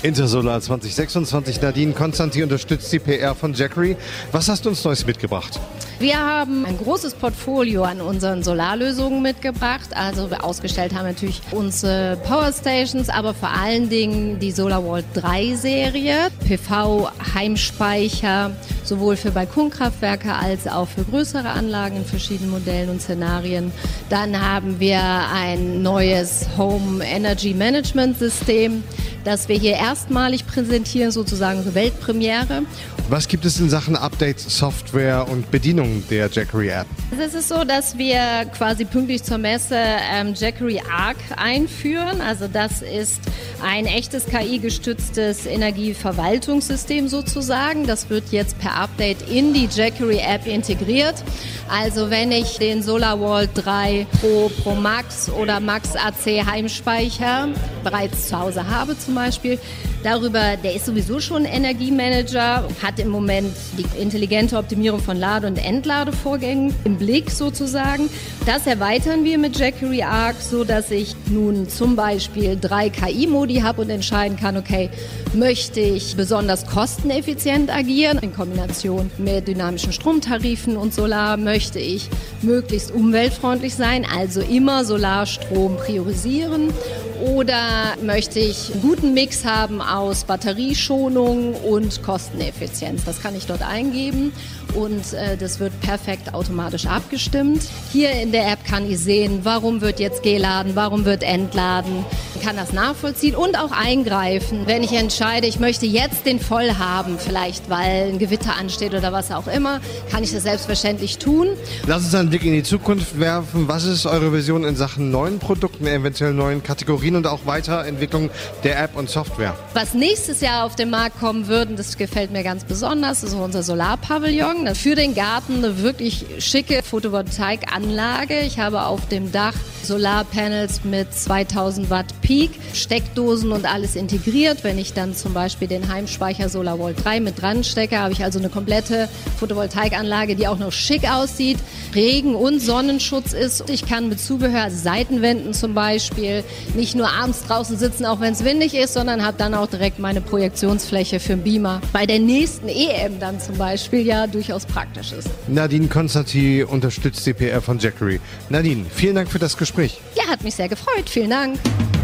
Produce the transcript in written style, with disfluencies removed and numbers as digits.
Intersolar 2026. Nadine Konstantin unterstützt die PR von Jackery. Was hast du uns Neues mitgebracht? Wir haben ein großes Portfolio an unseren Solarlösungen mitgebracht. Also wir ausgestellt haben natürlich unsere Powerstations, aber vor allen Dingen die SolarVault 3 Serie. PV, Heimspeicher, sowohl für Balkonkraftwerke als auch für größere Anlagen in verschiedenen Modellen und Szenarien. Dann haben wir ein neues Home Energy Management System, das wir hier erstmalig präsentieren, sozusagen eine Weltpremiere. Was gibt es in Sachen Updates, Software und Bedienung der Jackery App? Es ist so, dass wir quasi pünktlich zur Messe Jackery Arc einführen. Also das ist ein echtes KI-gestütztes Energieverwaltungssystem sozusagen. Das wird jetzt per Update in die Jackery App integriert. Also wenn ich den SolarVault 3 Pro Max oder Max AC Heimspeicher bereits zu Hause habe zum Beispiel, der ist sowieso schon Energiemanager, hat im Moment die intelligente Optimierung von Lade- und Entladevorgängen im Blick sozusagen. Das erweitern wir mit Jackery Arc, so dass ich nun zum Beispiel 3 KI-Modi habe und entscheiden kann, okay, möchte ich besonders kosteneffizient agieren in Kombination mit dynamischen Stromtarifen und Solar, möchte ich möglichst umweltfreundlich sein, also immer Solarstrom priorisieren, oder möchte ich einen guten Mix haben aus Batterieschonung und Kosteneffizienz. Das kann ich dort eingeben und das wird perfekt automatisch abgestimmt. Hier in der App kann ich sehen, warum wird jetzt geladen, warum wird entladen. Ich kann das nachvollziehen und auch eingreifen, wenn ich entscheide, ich möchte jetzt den voll haben, vielleicht weil ein Gewitter ansteht oder was auch immer, kann ich das selbstverständlich tun. Lass uns einen Blick in die Zukunft werfen. Was ist eure Vision in Sachen neuen Produkten, eventuell neuen Kategorien und auch Weiterentwicklung der App und Software? Was nächstes Jahr auf den Markt kommen wird, und das gefällt mir ganz besonders, ist unser Solarpavillon. Für den Garten eine wirklich schicke Photovoltaikanlage. Ich habe auf dem Dach Solarpanels mit 2000 Watt Peak, Steckdosen und alles integriert. Wenn ich dann zum Beispiel den Heimspeicher SolarVault 3 mit dran stecke, habe ich also eine komplette Photovoltaikanlage, die auch noch schick aussieht, Regen- und Sonnenschutz ist. Ich kann mit Zubehör, also Seitenwänden zum Beispiel, nicht nur abends draußen sitzen, auch wenn es windig ist, sondern habe dann auch direkt meine Projektionsfläche für den Beamer. Bei der nächsten EM dann zum Beispiel ja durchaus praktisch ist. Nadine Konstantin unterstützt die PR von Jackery. Nadine, vielen Dank für das Gespräch. Ja, hat mich sehr gefreut. Vielen Dank.